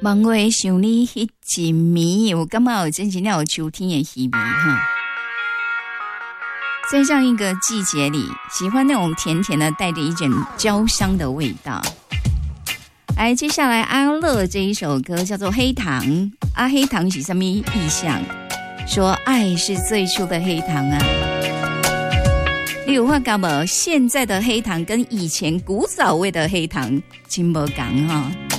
望我想你迄一暝，我感觉真正有秋天的气味哈。在这样一个季节里，喜欢那种甜甜的，带着一阵焦香的味道。来，接下来阿乐这一首歌叫做《黑糖》，黑糖是什么意象？说爱是最初的黑糖啊。你有发觉无？现在的黑糖跟以前古早味的黑糖真不同哈。